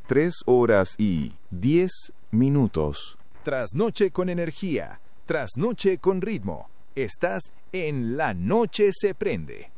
3:10. Trasnoche con energía, trasnoche con ritmo. Estás en La Noche se prende.